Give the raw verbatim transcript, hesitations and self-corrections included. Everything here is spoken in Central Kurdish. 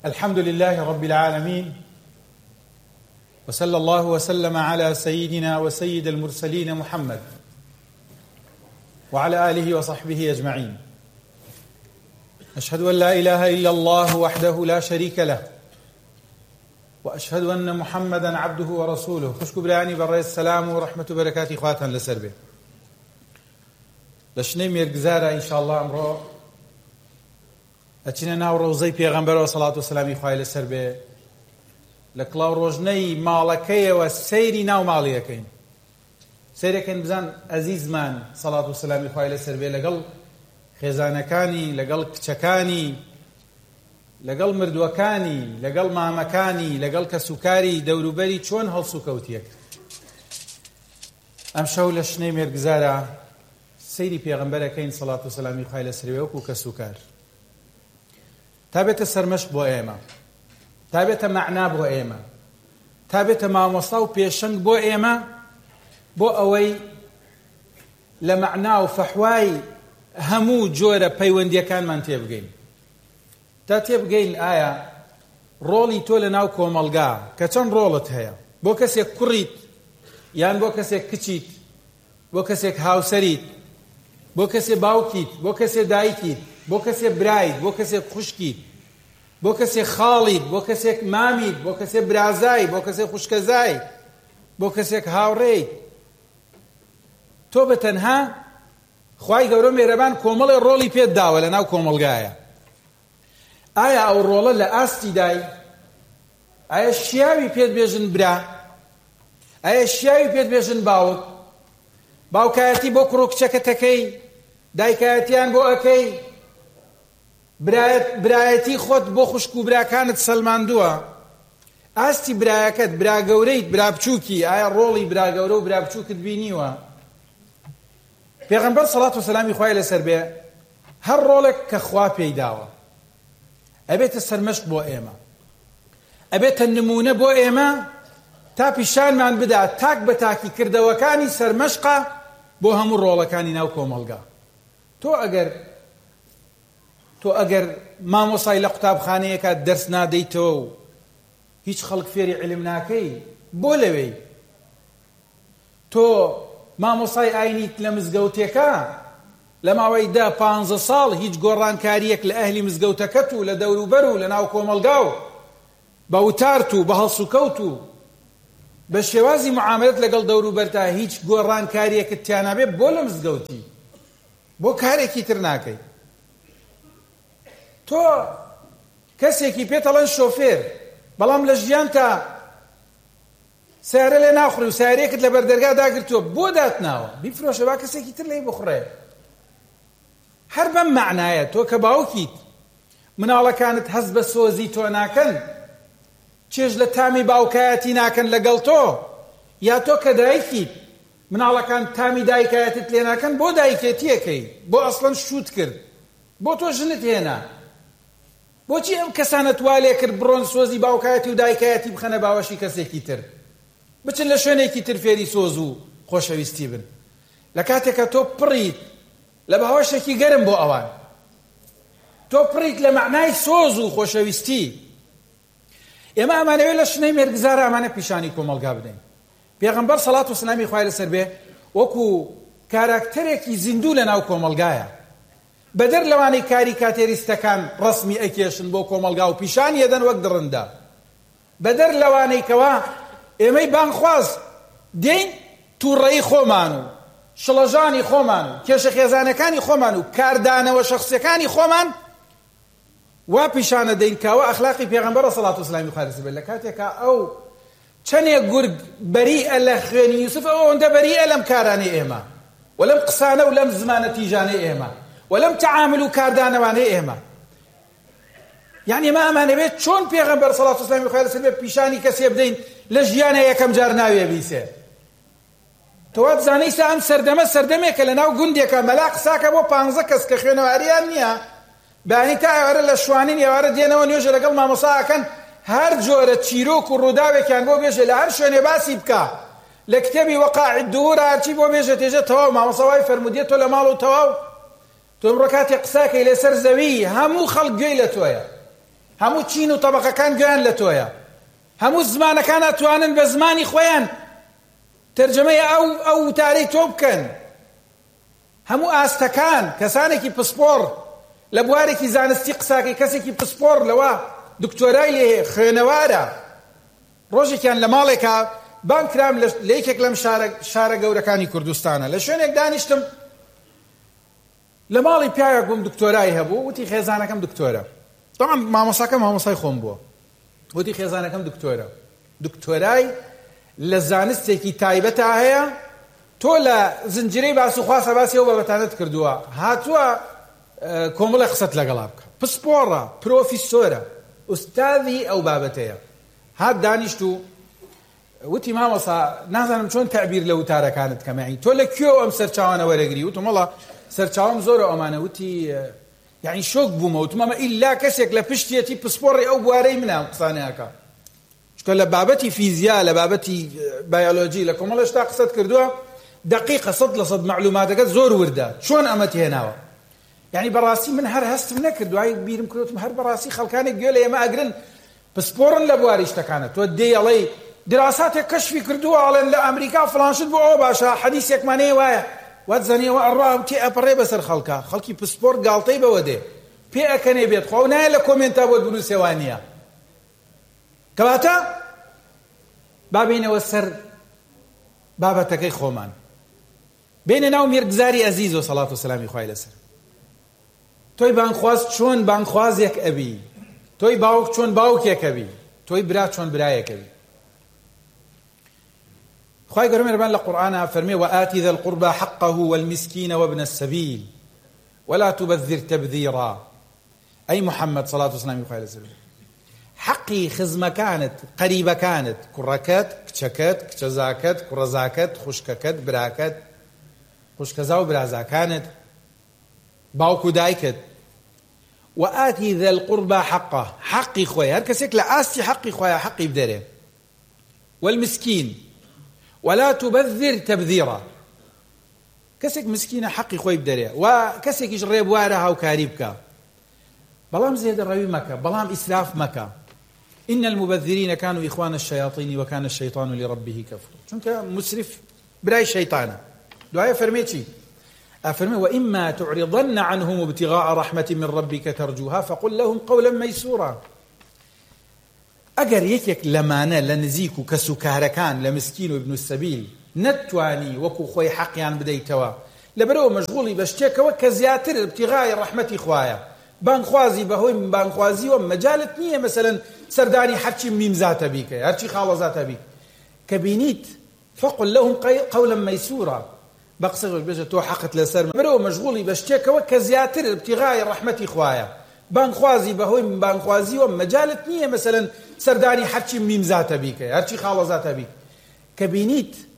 الحمد لله رب العالمين، وصلى الله وسلم على سيدنا وسيد المرسلين محمد وعلى آله وصحبه أجمعين. أشهد أن لا إله إلا الله وحده لا شريك له، وأشهد أن محمدا عبده ورسوله. خوشكو براني بري السلام ورحمة وبركاته إخواتنا لسربه لشني ميرقزارة إن شاء الله أمره أتينا ناو روزي بيغمبر وصلاة والسلام إخوائي لسربه لكلاو روجني مالكي والسيري ناو ماليكين سيري كان بزان عزيز من صلاة والسلام إخوائي لسربه لقل خێزانەکانی لەگەڵ کچەکانی لەگەڵ مردووەکانی لەگەڵ مامەکانی لەگەڵ کەسوکاری دەوروبەری چۆن هەڵسو کەوتیەک. ئەم شەو لە شنەی مێرگزارە سەیری پێغەمبەرەکەین سەڵات و سەلامی خوای لەسەر وەکو کەسوکار تا بێتە سەرمەشق بۆ ئێمە، تا بێتە مەعنا بۆ ئێمە، تا بێتە مامۆستا و پێشەنگ بۆ ئێمە بۆ ئەوەی لە مەعنا و فەحوای هەموو جۆرە پەیوەندیەکانمان تێبگەین. تا تێبگەین ئایا ڕۆڵی تۆ لە ناو کۆمەڵگا کە چەند ڕۆڵت هەیە، بۆ کەسێک کوڕیت یان بۆ کەسێک کچیت، بۆ کەسێک هاوسەریت، بۆ کەسێک باوکیت، بۆ کەسێک دایکیت، بۆ کەسێک برایت، بۆ کەسێک خوشکیت، بۆ کەسێک خاڵیت، بۆ کەسێک مامیت، بۆ کەسێک برازایت، بۆ کەسێک خوشکەزایت، بۆ کەسێک هاوڕێیت، تۆ بەتەنها خوای گەورە مێرەبان کۆمەڵی ڕۆڵی پێت داوە لە ناو کۆمەڵگایە. ئایا ئەو ڕۆڵە لە ئاستی دای؟ ئایا شیاوی پێت بێژن برا؟ ئایا شیاوی پێت بێژن باوک؟ باوکایەتی بۆ کوڕ و کچەکەتەکەی، دایکایەتیان بۆ ئەکەی، برایەتی خۆت بۆ خوشک و براکانت سەلماندووە؟ ئاستی برایەکەت، برا گەورەیت، برا بچووکی، ئایا ڕۆڵی برا گەورە و برا بچووکت بینیوە؟ پێغەمبەر سەڵات و سەلامی خوای لەسەر بێ هەر ڕۆڵێک کە خوا پێی داوە ئەبێتە سەرمەشق بۆ ئێمە، ئەبێتە نمونە بۆ ئێمە تا پیشانمان بدا تاک بە تاکی کردەوەکانی سەرمەشقە بۆ هەموو ڕۆڵەکانی ناو کۆمەڵگا. تۆ ئەگەر تۆ ئەگەر مامۆسای لە قوتابخانەیەکە دەرس نادەیتەوە و هیچ خەڵک فێری عیلم ناکەی، بۆ لەوەی تۆ مامۆسای ئاینیت لە مزگەوتێکە لە ماوەی دە پانزە ساڵ هیچ گۆڕانکاریەک لە ئەهلی مزگەوتەکەت و لە دەوروبەر و لە ناو کۆمەڵگا و بە وتارت و بە هەڵسوکەوت و بە شێوازی معاملەت لەگەڵ دەوروبەرتا هیچ گۆڕانکاریەکت تیانابێ بۆ لە مزگەوتی بۆ کارێکی تر ناکەی. تۆ کەسێکی پێتەڵەن شۆفێر، بەڵام لە ژیان تا سیارە لێ ناخڕی و سیارەیەکت لە بەردەرگا داگرتووە، بۆ داتناوە بیفرۆشە با کەسێکی تر لێی بخڕێ. هەر بەم معنایە تۆ کە باوکیت مناڵەکانت هەست بە سۆزی تۆ ناکەن، چێژ لە تامی باوکایەتی ناکەن لەگەڵ تۆ، یا تۆ کە دایکیت مناڵەکان تامی دایکایەتت لێ ناکەن، بۆ دایکێتیەکەی، بۆ ئەسڵەن شوت کرد، بۆ تۆ ژنت هێنا. بۆچی ئەم کەسانت وا لێ کرد بڕۆن سۆزی باوکایەتی و دایکایەتی بخەنە باوەشی کەسێکی تر، بچن لە شوێنێکی تر فێری سۆز و خۆشەویستی بن، لە کاتێکە تۆ پڕیت لە باوەشێکی گەرم بۆ ئەوان، تۆ پڕیت لە معنای سۆز و خۆشەویستی. ئێمە ئەمانەوێت لە شنەی مێرگزارە ئەمانە پیشانی کۆمەڵگا بدەین. پێغەمبەر سەڵات و سەلامی خوای لەسەر بێ وەکو کاراکتەرێکی زیندوو لە ناو کۆمەڵگایە، بەدەر لەوانەی کاریکاتێریستەکان ڕەسمی ئەکێشن بۆ کۆمەڵگا و پیشانی ئەدەن وەک دڕندە، بەدەر لەوانەی کەوا ئێمەی بانخواز دێین تووڕەیی خۆمان و شڵەژانی خۆمان و کێشە خێزانەکانی خۆمان و کاردانەوە شەخسیەکانی خۆمان وا پیشانە دەین کەوە ئەخلاقی پێغەمبەرە سەڵات و سەلامی خوای لەسەر بێ. لە کاتێکە ئەو چەندێک گورگ بەریئە لە خوێنی یوسف، ئەو ئەوەندە بەریئە لەم کارانەی ئێمە و لەم قسانە و لەم زمانە تیژانەی ئێمە و لەم تەعامل و کاردانەوانەی ئێمە. یعنی ئێمە ئەمانە بێت چۆن پێغەمبەر سەڵات و سەلامی خوای لەسەر بێ پیشانی کەسێ بدەین لە ژیانە یەکەم جار ناوێ بیسێ. تۆ بزانەی سا ئەم سەردەمە سەردەمێکە لە ناو گوندێکە مەلا قساکە بۆ پانزە کەس کە خوێنەواریان نییە، بانی تا ئێوارە لە شوانین ئێوارە دێنەوە نوێژە لەگەڵ مامۆساکەن هەر جۆرە چیرۆک و ڕووداوێکیان بۆ بێژە لە هەر شوێنێ باسی بکە، لە کتێبی وەقاع الدهور هەرچی بۆ بێژە تێژە تەواو مامۆسا وای فەرمودیە تۆ لە ماڵ و تەواو تۆ ئەمڕۆ کاتێک قساکەی لەسەر زەوی هەموو خەڵک گوێی لە تۆیە، هەموو چین و تەبەقەکان گویان لە تۆیە، هەموو زمانەکان ئەتوانن بە زمانی خۆیان تەرجەمەی ئەو ئەو وتارەی تۆ بکەن. هەموو ئاستەکان کەسانێکی پسپۆڕ لە بوارێکی زانستی قساکەی کەسێکی پسپۆڕ لەوە دکتۆرای لێ خوێنەوارە ڕۆژێکیان لە ماڵێکە بام کرام لە یەکێک لەم شارە گەورەکانی کوردستانە لە شوێنێک دانیشتم لە ماڵی پیاوێک بووم دکتۆرای هەبوو وتی خێزانەکەم دکتۆرە تەمام مامۆساکە مامۆسای خۆم بووە وتی خێزانەکەم دکتۆرە دکتۆرای لە زانستێکی تایبەتە هەیە تۆ لە زنجیرەی باس و خواسە باسی ئەو بابەتانت کردووە هاتووە کۆمەڵی قسەت لەگەڵا بکە پسپۆڕە پرۆفیسۆرە ئوستاذی ئەو بابەتەیە هات دانیشت و وتی مامۆسا نازانم چۆن تەعبیر لە وتارەکانت کەمەعی تۆ لە کوێ ئەم سەرچاوانە وەرەگری وتم وەڵا سەرچاوم زۆرە ئەمانە وتی یعنی شۆک بوومە وتم ئەمە ئیلا کەسێک لە پشتیەتی پسپۆڕی ئەو بوارەی منە قسانەیەکە چکە لە بابەتی فیزیا لە بابەتی بایۆلۆجی لە کۆمەڵ هێشتا قسەت کردووە دقیقە سەد لە سەد معلوماتەکەت زۆر وردە چۆن ئەمەت هێناوە یعنی بەڕاستی من هەر هەستم نەکرد دوای بیرم کردوتم هەر بەڕاستی خەڵکانێک گوێ لە ئێمە ئەگرن پسپۆڕن لە بواری شتەکانە تۆ دێ ئەڵێ دراساتێک کەشفی کردووە ئەڵێن لە ئەمریکا فڵانشت بۆ ئەوە باشە حەدیثێکمانەیە وایە وات زەنیەوە ئەڕام تێ ئەپەڕێ بەسەر خەڵکە خەڵکی پسپۆڕ گاڵتەی بەوە دێ پێ ئەکەنێ بێت خۆ نایە لە کۆمێنتا بۆت بنووسێوانیە کەواتە بابینەوە سەر بابەتەکەی خۆمان بینە ناو میرگزاری ئەزیز و سەڵات و سەلامی خوای لەسەر تۆی بانخواز چۆن بانخوازێک ئەبی تۆی باوک چۆن باوکێک ئەبی تۆی برا چۆن برایەک ئەبی خوای گەورە مێربان لە قورئانە فەرمێ وآتی ذا القربى حقه والمسكين وابن السبيل ولا تبذر تبذيرا أي محمد صلاة الله وسلامه عليه وسلم حقي خزمەکانت قەریبەکانت کوڕەکەت کچەکەت کچەزاکەت کوڕەزاکەت خوشکەکەت براکەت خوشکەزا و برازاکانت باوک و دایکت وآتی ذا القربى حقه حقی خۆی هەر کەسێک لە ئاستی حقی خۆیە حقی بدەرێ والمسكين ولا تبذر تبذيرا کەسێک مسکینە حقی خۆی بدەرێ و کەسێکیش ڕێبوارە هاوکاری بکە بەڵام زێدەڕەوی مەکە بەڵام ئیسراف مەکە إن المبذرين كانوا إخوان الشياطين وكان الشيطان لربه كفورا چونکە مسرف برای شەیطانە دوایە فەرمێ چی أفرمي وإما تعرضن عنهم ابتغاء رحمة من ربك ترجوها فقل لهم قولا ميسورا أجر يكيك لمانا لنزيكو كسكاركان لمسكين وابن السبيل نتواني وكو خوي حقيان بديتوا لبرو مشغولي بشتيك وكزياتر ابتغاء رحمة خوايا بانخوازي بهوي من بانخوازي ومجالت نية مثلا سرداني حتشي ميم ذات بيك هرشي خالة ذات بيك كبينيت فقل لهم قولا ميسورا بقصر بيجا تو حقت لسر برو مشغولي بشتيك وكزياتر ابتغاء رحمة خوايا بانخوازي بهوي من بانخوازي ومجالت نية مثلا سرداني حتشي ميم ذات بيك هرشي خالة ذات بيك كبينيت